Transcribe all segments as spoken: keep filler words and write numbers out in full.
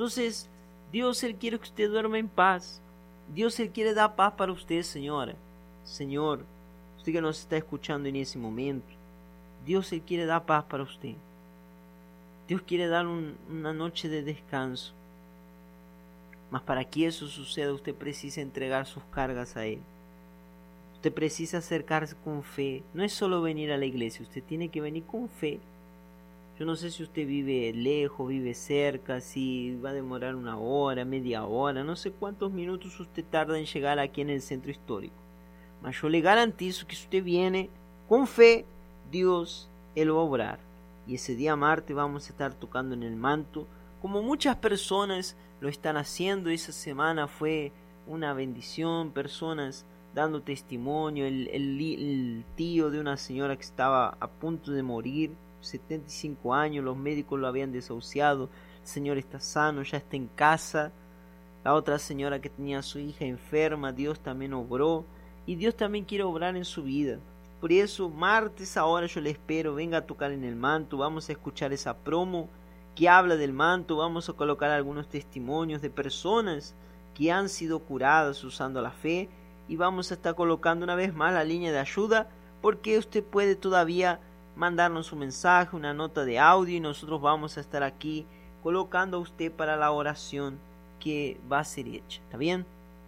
Entonces, Dios, Él quiere que usted duerma en paz. Dios, Él quiere dar paz para usted, señora. Señor, usted que nos está escuchando en ese momento, Dios, Él quiere dar paz para usted. Dios quiere dar un, una noche de descanso. Mas para que eso suceda, usted precisa entregar sus cargas a Él. Usted precisa acercarse con fe. No es solo venir a la iglesia, usted tiene que venir con fe. Yo no sé si usted vive lejos, vive cerca, si va a demorar una hora, media hora, no sé cuántos minutos usted tarda en llegar aquí en el centro histórico. Mas yo le garantizo que si usted viene con fe, Dios, Él va a obrar. Y ese día martes vamos a estar tocando en el manto, como muchas personas lo están haciendo. Esa semana fue una bendición, personas dando testimonio, el, el, el tío de una señora que estaba a punto de morir, setenta y cinco años, los médicos lo habían desahuciado, el señor está sano, ya está en casa. La otra señora que tenía a su hija enferma, Dios también obró, y Dios también quiere obrar en su vida. Por eso, martes ahora yo le espero, venga a tocar en el manto, vamos a escuchar esa promo que habla del manto, vamos a colocar algunos testimonios de personas que han sido curadas usando la fe, y vamos a estar colocando una vez más la línea de ayuda, porque usted puede todavía mandarnos un mensaje, una nota de audio, y nosotros vamos a estar aquí colocando a usted para la oración que va a ser hecha. ¿Está bien?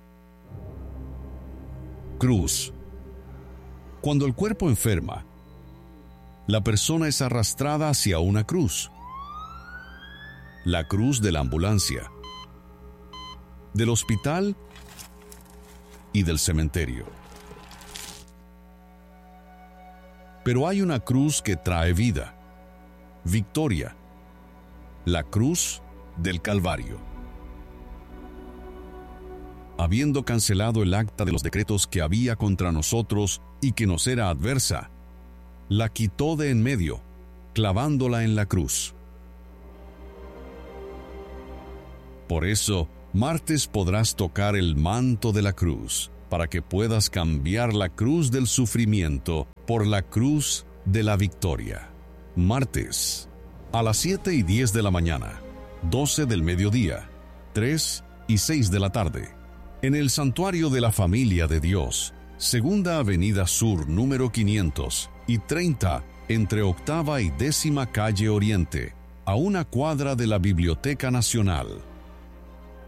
Cruz. Cuando el cuerpo enferma, la persona es arrastrada hacia una cruz. La cruz de la ambulancia, del hospital y del cementerio. Pero hay una cruz que trae vida, victoria, la cruz del Calvario. Habiendo cancelado el acta de los decretos que había contra nosotros y que nos era adversa, la quitó de en medio, clavándola en la cruz. Por eso, martes podrás tocar el manto de la cruz, para que puedas cambiar la cruz del sufrimiento por la cruz de la victoria. Martes, a las siete y diez de la mañana, doce del mediodía, tres y seis de la tarde, en el Santuario de la Familia de Dios, Segunda Avenida Sur, número quinientos y treinta, entre Octava y Décima Calle Oriente, a una cuadra de la Biblioteca Nacional.